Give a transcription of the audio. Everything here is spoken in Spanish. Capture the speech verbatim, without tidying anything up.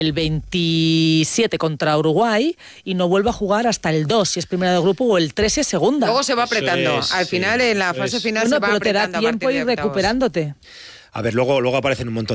el veintisiete contra Uruguay y no vuelve a jugar hasta el dos, si es primera de grupo, o el tres si es segunda. Luego se va apretando. Es, Al final, sí, en la fase es. final Bueno, se va pero te da apretando. tiempo a ir recuperándote. A ver, luego, luego aparecen un montón